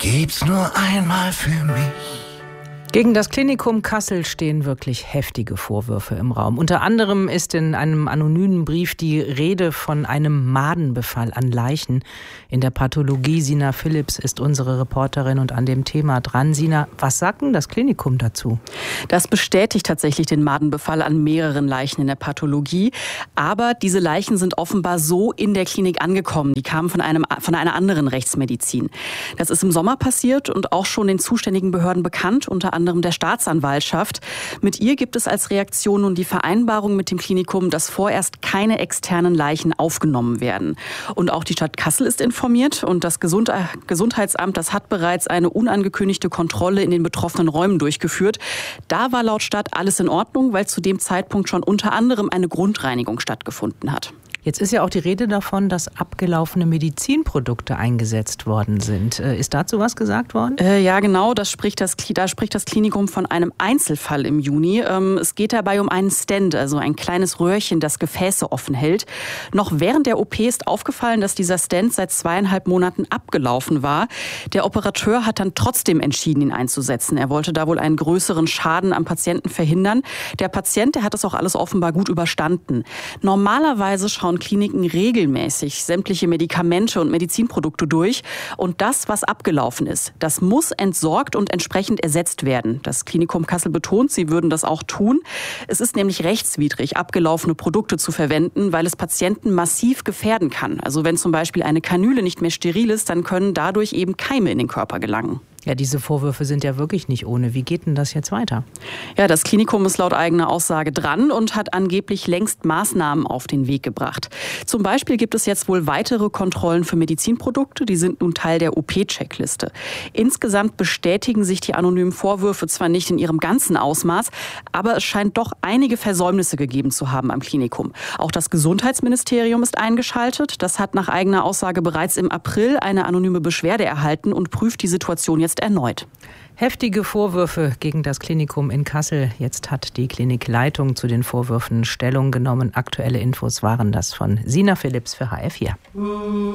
gib's nur einmal für mich. Gegen das Klinikum Kassel stehen wirklich heftige Vorwürfe im Raum. Unter anderem ist in einem anonymen Brief die Rede von einem Madenbefall an Leichen in der Pathologie. Sina Phillips ist unsere Reporterin und an dem Thema dran. Sina, was sagt denn das Klinikum dazu? Das bestätigt tatsächlich den Madenbefall an mehreren Leichen in der Pathologie. Aber diese Leichen sind offenbar so in der Klinik angekommen. Die kamen von einer anderen Rechtsmedizin. Das ist im Sommer passiert und auch schon den zuständigen Behörden bekannt, unter anderem der Staatsanwaltschaft. Mit ihr gibt es als Reaktion nun die Vereinbarung mit dem Klinikum, dass vorerst keine externen Leichen aufgenommen werden. Und auch die Stadt Kassel ist informiert und das Gesundheitsamt, das hat bereits eine unangekündigte Kontrolle in den betroffenen Räumen durchgeführt. Da war laut Stadt alles in Ordnung, weil zu dem Zeitpunkt schon unter anderem eine Grundreinigung stattgefunden hat. Jetzt ist ja auch die Rede davon, dass abgelaufene Medizinprodukte eingesetzt worden sind. Ist dazu was gesagt worden? Ja, genau. Da spricht das Klinikum von einem Einzelfall im Juni. Es geht dabei um einen Stent, also ein kleines Röhrchen, das Gefäße offen hält. Noch während der OP ist aufgefallen, dass dieser Stent seit 2,5 Monaten abgelaufen war. Der Operateur hat dann trotzdem entschieden, ihn einzusetzen. Er wollte da wohl einen größeren Schaden am Patienten verhindern. Der Patient, der hat das auch alles offenbar gut überstanden. Normalerweise schauen Kliniken regelmäßig sämtliche Medikamente und Medizinprodukte durch. Und das, was abgelaufen ist, das muss entsorgt und entsprechend ersetzt werden. Das Klinikum Kassel betont, sie würden das auch tun. Es ist nämlich rechtswidrig, abgelaufene Produkte zu verwenden, weil es Patienten massiv gefährden kann. Also wenn zum Beispiel eine Kanüle nicht mehr steril ist, dann können dadurch eben Keime in den Körper gelangen. Ja, diese Vorwürfe sind ja wirklich nicht ohne. Wie geht denn das jetzt weiter? Ja, das Klinikum ist laut eigener Aussage dran und hat angeblich längst Maßnahmen auf den Weg gebracht. Zum Beispiel gibt es jetzt wohl weitere Kontrollen für Medizinprodukte. Die sind nun Teil der OP-Checkliste. Insgesamt bestätigen sich die anonymen Vorwürfe zwar nicht in ihrem ganzen Ausmaß, aber es scheint doch einige Versäumnisse gegeben zu haben am Klinikum. Auch das Gesundheitsministerium ist eingeschaltet. Das hat nach eigener Aussage bereits im April eine anonyme Beschwerde erhalten und prüft die Situation jetzt erneut. Heftige Vorwürfe gegen das Klinikum in Kassel. Jetzt hat die Klinikleitung zu den Vorwürfen Stellung genommen. Aktuelle Infos waren das von Sina Phillips für HR4.